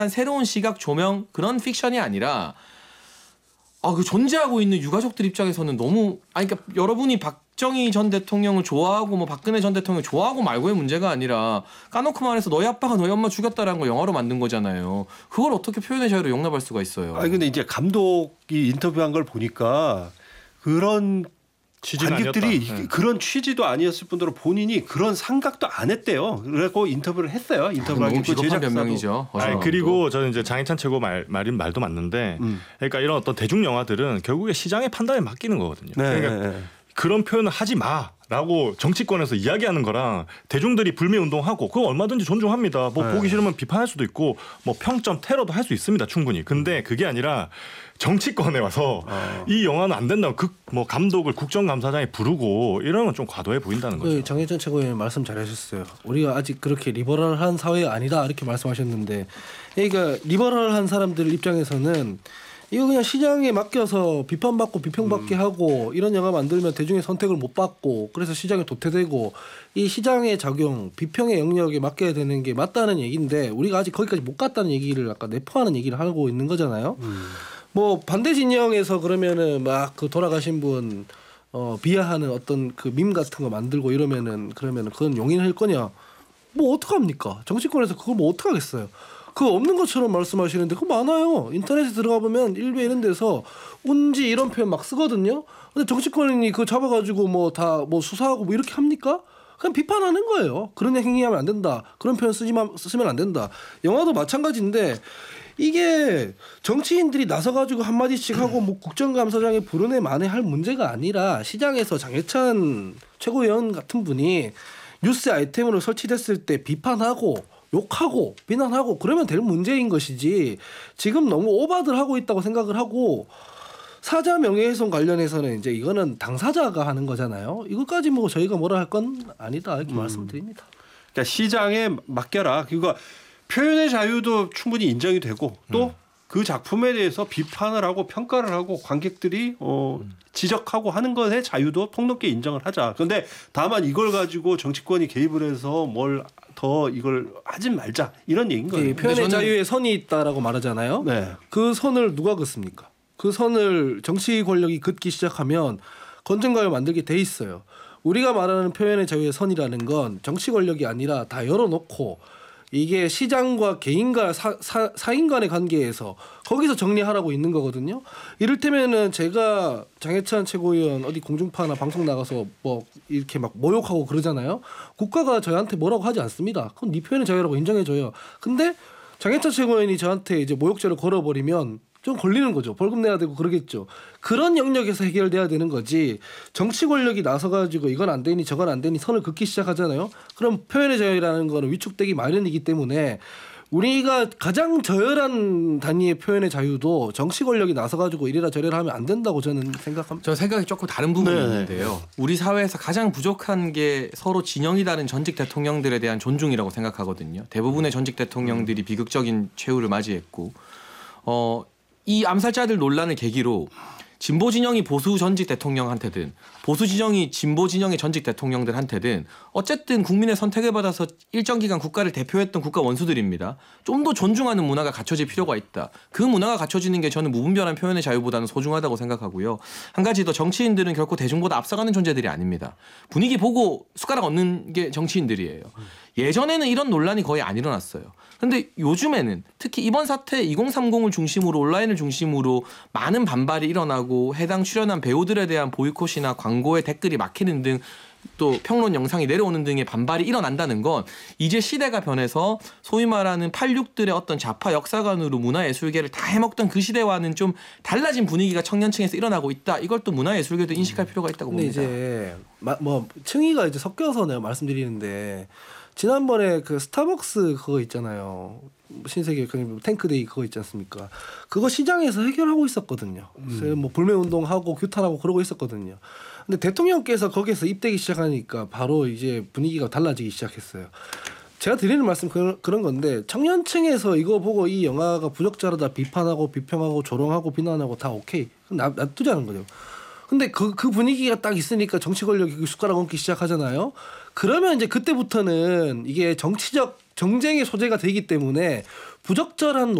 새로운 시각 조명 그런 픽션이 아니라 그 존재하고 있는 유가족들 입장에서는 너무 그러니까 여러분이 박정희 전 대통령을 좋아하고 뭐 박근혜 전 대통령을 좋아하고 말고의 문제가 아니라 까놓고 말해서 너희 아빠가 너희 엄마 죽였다라는 걸 영화로 만든 거잖아요. 그걸 어떻게 표현의 자유로 용납할 수가 있어요. 근데 이제 감독이 인터뷰한 걸 보니까 그런 관객들이 그런 취지도 아니었을 뿐더러 본인이 그런 생각도 안 했대요. 그래서 인터뷰를 했어요. 인터뷰하기 비겁한 변명이죠. 그리고 저는 이제 장희찬 최고 말인 말도 맞는데, 그러니까 이런 어떤 대중 영화들은 결국에 시장의 판단에 맡기는 거거든요. 네. 그러니까 그런 표현을 하지 마라고 정치권에서 이야기하는 거랑 대중들이 불매 운동하고 그거 얼마든지 존중합니다. 뭐 보기 싫으면 비판할 수도 있고 뭐 평점 테러도 할 수 있습니다. 충분히. 근데 그게 아니라 정치권에 와서 이 영화는 안 된다고 뭐 감독을 국정감사장에 부르고 이런 건 좀 과도해 보인다는 거죠. 장혜찬 최고위원 말씀 잘하셨어요. 우리가 아직 그렇게 리버럴한 사회가 아니다 이렇게 말씀하셨는데, 그러니까 리버럴한 사람들 입장에서는 이거 그냥 시장에 맡겨서 비판받고 비평받게 하고 이런 영화 만들면 대중의 선택을 못 받고 그래서 시장이 도태되고 이 시장의 작용, 비평의 영역에 맡겨야 되는 게 맞다는 얘기인데 우리가 아직 거기까지 못 갔다는 얘기를 아까 내포하는 얘기를 하고 있는 거잖아요. 뭐 반대 진영에서 그러면은 막 그 돌아가신 분 비하하는 어떤 그 밈 같은 거 만들고 그러면은 그건 용인할 거냐? 뭐 어떡합니까? 정치권에서 그걸 뭐 어떡하겠어요? 그거 없는 것처럼 말씀하시는데 그거 많아요. 인터넷에 들어가 보면 일베 이런 데서 운지 이런 표현 막 쓰거든요. 근데 정치권이 그거 잡아가지고 뭐 다 뭐 수사하고 뭐 이렇게 합니까? 그냥 비판하는 거예요. 그런 행위하면 안 된다. 그런 표현 쓰시면 안 된다. 영화도 마찬가지인데 이게 정치인들이 나서가지고 한마디씩 하고 뭐 국정감사장에 부르네 마네 할 문제가 아니라 시장에서 장혜찬 최고위원 같은 분이 뉴스 아이템으로 설치됐을 때 비판하고 욕하고 비난하고 그러면 될 문제인 것이지 지금 너무 오바들 하고 있다고 생각을 하고 사자 명예훼손 관련해서는 이제 이거는 당사자가 하는 거잖아요. 이것까지 뭐 저희가 뭐라 할 건 아니다 이렇게 말씀드립니다. 그러니까 시장에 맡겨라. 그러니까 표현의 자유도 충분히 인정이 되고 또 그 작품에 대해서 비판을 하고 평가를 하고 관객들이 지적하고 하는 것의 자유도 폭넓게 인정을 하자. 그런데 다만 이걸 가지고 정치권이 개입을 해서 뭘 더 이걸 하진 말자 이런 얘기인 거예요. 표현의 자유에 선이 있다라고 말하잖아요. 네. 그 선을 누가 긋습니까? 그 선을 정치 권력이 긋기 시작하면 건전가요 만들게 돼 있어요. 우리가 말하는 표현의 자유의 선이라는 건 정치 권력이 아니라 다 열어놓고 이게 시장과 개인과 사인 간의 관계에서 거기서 정리하라고 있는 거거든요. 이를테면은 제가 장혜찬 최고위원 어디 공중파나 방송 나가서 뭐 이렇게 막 모욕하고 그러잖아요. 국가가 저한테 뭐라고 하지 않습니다. 그건 네 표현의 자유라고 인정해줘요. 근데 장혜찬 최고위원이 저한테 이제 모욕죄를 걸어버리면 좀 걸리는 거죠. 벌금 내야 되고 그러겠죠. 그런 영역에서 해결돼야 되는 거지. 정치 권력이 나서가지고 이건 안 되니 저건 안 되니 선을 긋기 시작하잖아요. 그럼 표현의 자유라는 거는 위축되기 마련이기 때문에 우리가 가장 저열한 단위의 표현의 자유도 정치 권력이 나서가지고 이래라 저래라 하면 안 된다고 저는 생각합니다. 저 생각이 조금 다른 부분이 있는데요. 우리 사회에서 가장 부족한 게 서로 진영이 다른 전직 대통령들에 대한 존중이라고 생각하거든요. 대부분의 전직 대통령들이 비극적인 최후를 맞이했고 이 암살자들 논란을 계기로 진보 진영이 보수 전직 대통령한테든 보수 진영이 진보 진영의 전직 대통령들한테든 어쨌든 국민의 선택을 받아서 일정 기간 국가를 대표했던 국가 원수들입니다. 좀 더 존중하는 문화가 갖춰질 필요가 있다. 그 문화가 갖춰지는 게 저는 무분별한 표현의 자유보다는 소중하다고 생각하고요. 한 가지 더, 정치인들은 결코 대중보다 앞서가는 존재들이 아닙니다. 분위기 보고 숟가락 얹는 게 정치인들이에요. 예전에는 이런 논란이 거의 안 일어났어요. 근데 요즘에는 특히 이번 사태 2030을 중심으로 온라인을 중심으로 많은 반발이 일어나고 해당 출연한 배우들에 대한 보이콧이나 광고에 댓글이 막히는 등 또 평론 영상이 내려오는 등의 반발이 일어난다는 건 이제 시대가 변해서 소위 말하는 86들의 어떤 좌파 역사관으로 문화예술계를 다 해먹던 그 시대와는 좀 달라진 분위기가 청년층에서 일어나고 있다. 이걸 또 문화예술계도 인식할 필요가 있다고 봅니다. 근데 이제 뭐 층위가 이제 섞여서 내가 말씀드리는데 지난번에 그 스타벅스 그거 있잖아요. 신세계 탱크데이 그거 있지 않습니까? 그거 시장에서 해결하고 있었거든요. 뭐 불매 운동하고 규탄하고 그러고 있었거든요. 근데 대통령께서 거기에서 입대기 시작하니까 바로 이제 분위기가 달라지기 시작했어요. 제가 드리는 말씀 그런 건데 청년층에서 이거 보고 이 영화가 부적절하다 비판하고 비평하고 조롱하고 비난하고 다 오케이. 그럼 놔두자는 거죠. 근데 그 분위기가 딱 있으니까 정치 권력이 숟가락 얹기 시작하잖아요. 그러면 이제 그때부터는 이게 정치적 정쟁의 소재가 되기 때문에 부적절한